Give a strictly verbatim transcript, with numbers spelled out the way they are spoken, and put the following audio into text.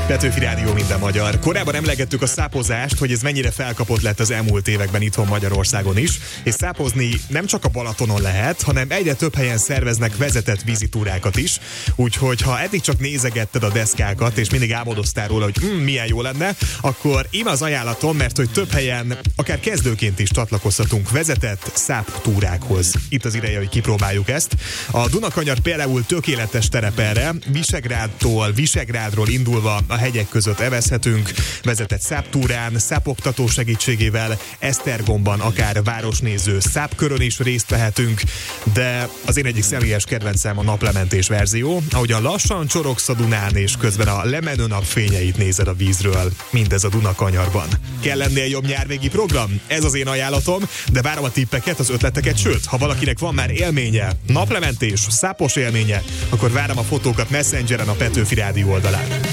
Petőfi Rádió, minden magyar. Korábban emlegettük a szápozást, hogy ez mennyire felkapott lett az elmúlt években itthon Magyarországon is, és szápozni nem csak a Balatonon lehet, hanem egyre több helyen szerveznek vezetett vízitúrákat is, úgyhogy ha eddig csak nézegetted a deszkákat, és mindig álmodoztál róla, hogy hm, milyen jó lenne, akkor íme az ajánlatom, mert hogy több helyen, akár kezdőként is csatlakozhatunk vezetett száptúrákhoz. Itt az ideje, hogy kipróbáljuk ezt. A Dunakanyar például tökéletes terep erre, Visegrádtól, Visegrádról indulva a hegyek között evezhetünk, vezetett száptúrán, szápoktató segítségével, Esztergomban akár városnéző szápkörön is részt vehetünk, de az én egyik személyes kedvencem a naplementés verzió, ahogyan lassan csorogsz a Dunán, és közben a lemenő napfényeit nézed a vízről, mindez a Dunakanyarban. Kell ennél jobb nyárvégi program? Ez az én ajánlatom, de várom a tippeket, az ötleteket, sőt, ha valakinek van már élménye, naplementés, szápos élménye, akkor várom a fotókat Messengeren a Petőfi Rádió oldalán.